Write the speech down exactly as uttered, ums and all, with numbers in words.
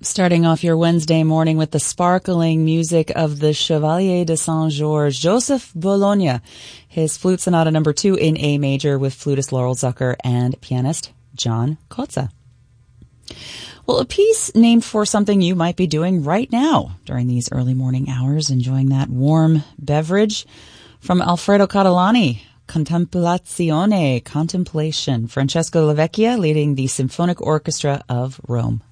Starting off your Wednesday morning with the sparkling music of the Chevalier de Saint-Georges, Joseph Bologna, his Flute Sonata number two in A major with flutist Laurel Zucker and pianist John Kotze. Well, a piece named for something you might be doing right now during these early morning hours, enjoying that warm beverage from Alfredo Catalani, Contemplazione, Contemplation, Francesco Lavecchia leading the Symphonic Orchestra of Rome.